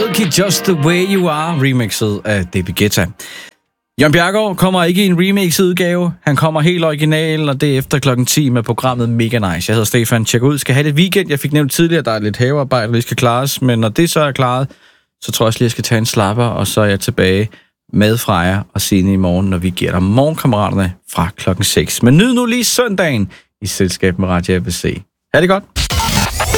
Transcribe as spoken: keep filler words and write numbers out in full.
Silky, Just the Way You Are, remixet af David Guetta. Jørgen Bjerregaard kommer ikke i en remixet udgave. Han kommer helt original, og det er efter klokken ti med programmet Mega Nice. Jeg hedder Stefan. Tjek ud. Skal have det weekend. Jeg fik nævnt tidligere, der er lidt havearbejde, vi skal klares. Men når det så er klaret, så tror jeg også lige, jeg skal tage en slapper, og så er jeg tilbage med Freja og Signe i morgen, når vi giver dig morgenkammeraterne fra klokken seks. Men nyd nu lige søndagen i selskab med Radio A B C. Ha' det godt.